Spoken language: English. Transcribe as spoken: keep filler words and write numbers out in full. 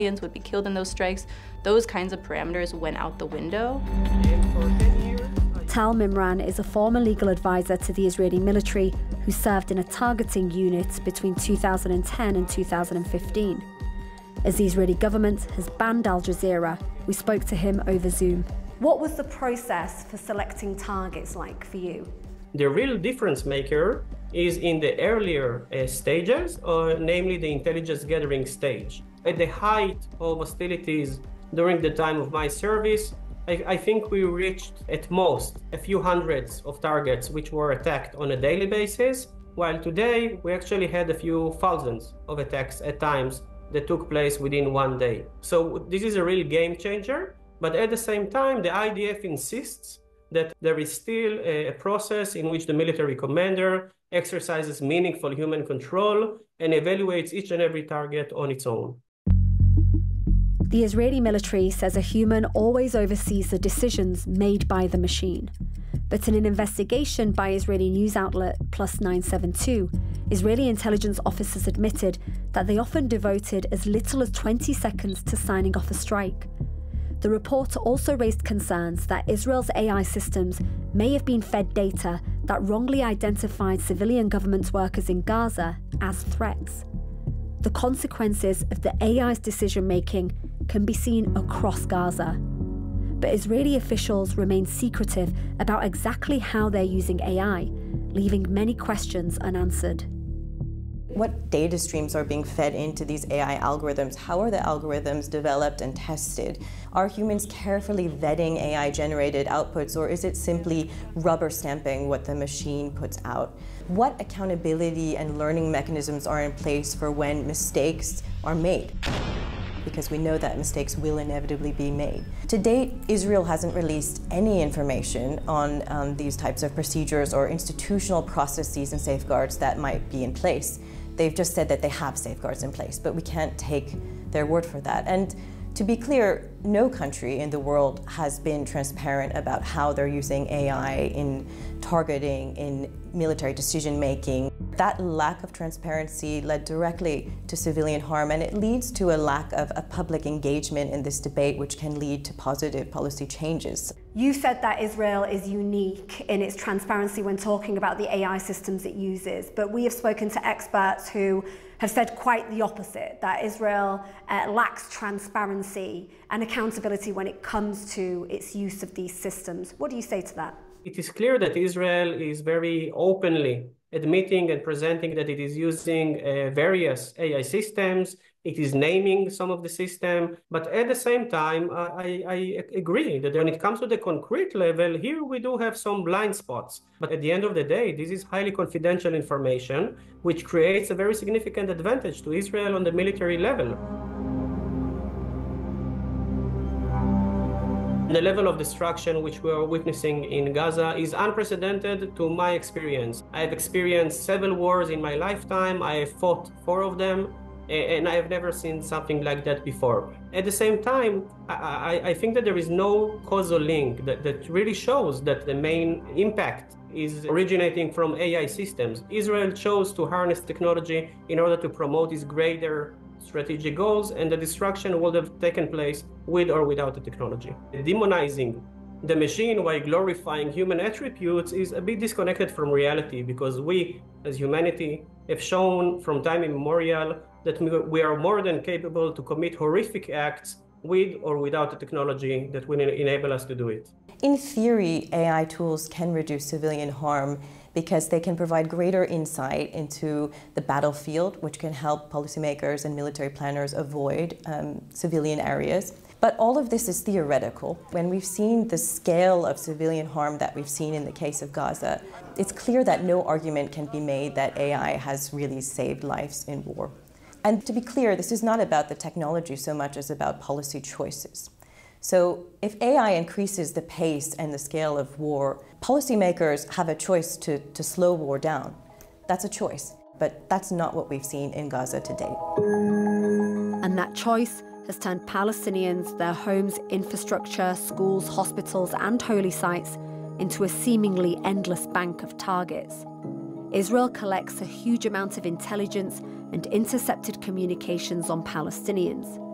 would be killed in those strikes. Those kinds of parameters went out the window. Tal Mimran is a former legal advisor to the Israeli military who served in a targeting unit between two thousand ten and two thousand fifteen. As the Israeli government has banned Al Jazeera, we spoke to him over Zoom. What was the process for selecting targets like for you? The real difference maker is in the earlier uh, stages, uh, namely the intelligence gathering stage. At the height of hostilities during the time of my service, I, I think we reached at most a few hundreds of targets which were attacked on a daily basis, while today we actually had a few thousands of attacks at times that took place within one day. So this is a real game changer, but at the same time, the I D F insists that there is still a, a process in which the military commander exercises meaningful human control and evaluates each and every target on its own. The Israeli military says a human always oversees the decisions made by the machine. But in an investigation by Israeli news outlet Plus nine seven two, Israeli intelligence officers admitted that they often devoted as little as twenty seconds to signing off a strike. The report also raised concerns that Israel's A I systems may have been fed data that wrongly identified civilian government workers in Gaza as threats. The consequences of the A I's decision-making can be seen across Gaza. But Israeli officials remain secretive about exactly how they're using A I, leaving many questions unanswered. What data streams are being fed into these A I algorithms? How are the algorithms developed and tested? Are humans carefully vetting A I-generated outputs, or is it simply rubber stamping what the machine puts out? What accountability and learning mechanisms are in place for when mistakes are made? Because we know that mistakes will inevitably be made. To date, Israel hasn't released any information on um, these types of procedures or institutional processes and safeguards that might be in place. They've just said that they have safeguards in place, but we can't take their word for that. And to be clear, no country in the world has been transparent about how they're using A I in targeting, in military decision-making. That lack of transparency led directly to civilian harm, and it leads to a lack of a public engagement in this debate, which can lead to positive policy changes. You said that Israel is unique in its transparency when talking about the A I systems it uses, but we have spoken to experts who have said quite the opposite, that Israel uh, lacks transparency and accountability when it comes to its use of these systems. What do you say to that? It is clear that Israel is very openly admitting and presenting that it is using uh, various A I systems. It is naming some of the system, but at the same time, I, I agree that when it comes to the concrete level, here we do have some blind spots. But at the end of the day, this is highly confidential information, which creates a very significant advantage to Israel on the military level. The level of destruction which we are witnessing in Gaza is unprecedented to my experience. I have experienced several wars in my lifetime. I have fought four of them, and I have never seen something like that before. At the same time, I, I, I think that there is no causal link that, that really shows that the main impact is originating from A I systems. Israel chose to harness technology in order to promote its greater strategic goals, and the destruction would have taken place with or without the technology. Demonizing the machine while glorifying human attributes is a bit disconnected from reality, because we, as humanity, have shown from time immemorial that we are more than capable to commit horrific acts with or without the technology that will enable us to do it. In theory, A I tools can reduce civilian harm because they can provide greater insight into the battlefield, which can help policymakers and military planners avoid um, civilian areas. But all of this is theoretical. When we've seen the scale of civilian harm that we've seen in the case of Gaza, it's clear that no argument can be made that A I has really saved lives in war. And to be clear, this is not about the technology so much as about policy choices. So if A I increases the pace and the scale of war, policymakers have a choice to, to slow war down. That's a choice, but that's not what we've seen in Gaza to date. And that choice has turned Palestinians, their homes, infrastructure, schools, hospitals, and holy sites into a seemingly endless bank of targets. Israel collects a huge amount of intelligence and intercepted communications on Palestinians.